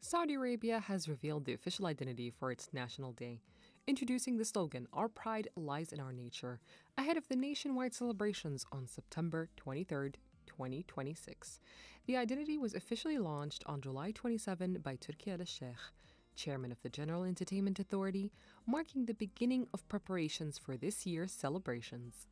Saudi Arabia has revealed the official identity for its National Day, introducing the slogan, "Our pride lies in our nature," ahead of the nationwide celebrations on September 23rd, 2026. The identity was officially launched on July 27 by Turki al-Sheikh, chairman of the General Entertainment Authority, marking the beginning of preparations for this year's celebrations.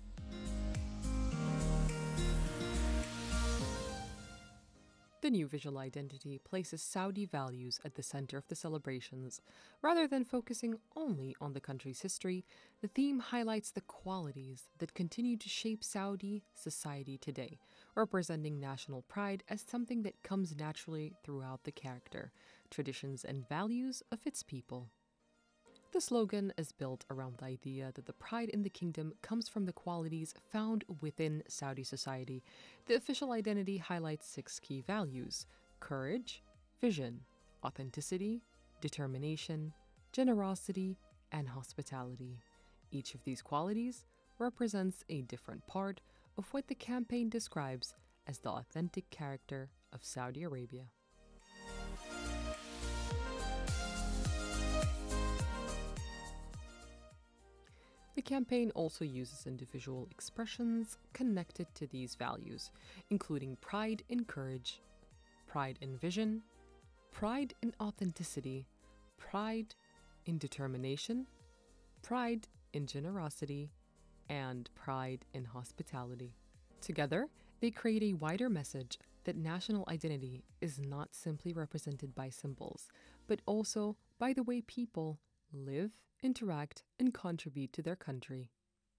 The new visual identity places Saudi values at the center of the celebrations. Rather than focusing only on the country's history, the theme highlights the qualities that continue to shape Saudi society today, representing national pride as something that comes naturally throughout the character, traditions, and values of its people. The slogan is built around the idea that the pride in the kingdom comes from the qualities found within Saudi society. The official identity highlights 6 key values: courage, vision, authenticity, determination, generosity, and hospitality. Each of these qualities represents a different part of what the campaign describes as the authentic character of Saudi Arabia. The campaign also uses individual expressions connected to these values, including pride in courage, pride in vision, pride in authenticity, pride in determination, pride in generosity, and pride in hospitality. Together, they create a wider message that national identity is not simply represented by symbols, but also by the way people live, interact, and contribute to their country.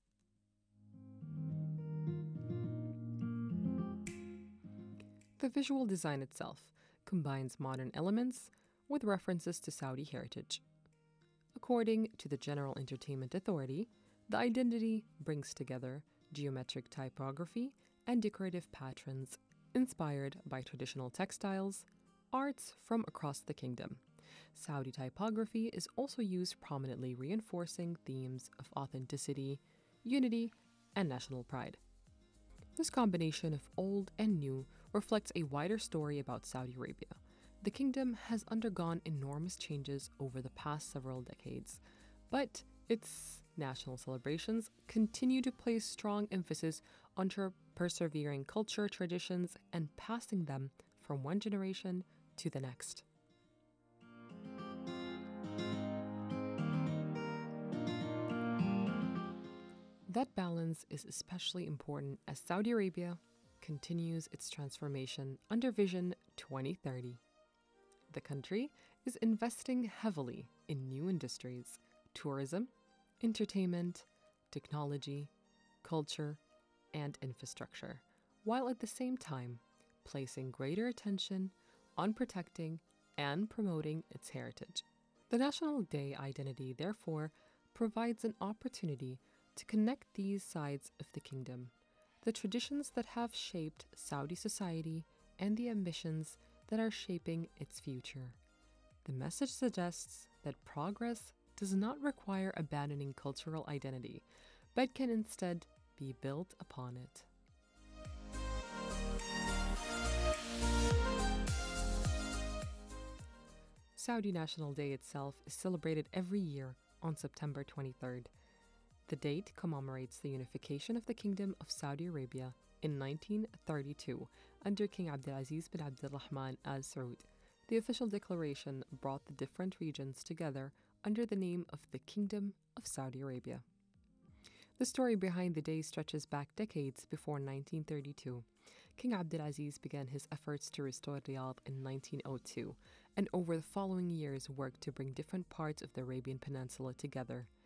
The visual design itself combines modern elements with references to Saudi heritage. According to the General Entertainment Authority, the identity brings together geometric typography and decorative patterns inspired by traditional textiles, arts from across the kingdom. Saudi typography is also used prominently, reinforcing themes of authenticity, unity, and national pride. This combination of old and new reflects a wider story about Saudi Arabia. The kingdom has undergone enormous changes over the past several decades, but its national celebrations continue to place strong emphasis on persevering culture, traditions, and passing them from one generation to the next. That balance is especially important as Saudi Arabia continues its transformation under Vision 2030. The country is investing heavily in new industries, tourism, entertainment, technology, culture, and infrastructure, while at the same time placing greater attention on protecting and promoting its heritage. The National Day identity, therefore, provides an opportunity to connect these sides of the kingdom, the traditions that have shaped Saudi society and the ambitions that are shaping its future. The message suggests that progress does not require abandoning cultural identity, but can instead be built upon it. Saudi National Day itself is celebrated every year on September 23rd. The date commemorates the unification of the Kingdom of Saudi Arabia in 1932 under King Abdulaziz bin Abdulrahman Al Saud. The official declaration brought the different regions together under the name of the Kingdom of Saudi Arabia. The story behind the day stretches back decades before 1932. King Abdulaziz began his efforts to restore Riyadh in 1902, and over the following years worked to bring different parts of the Arabian Peninsula together.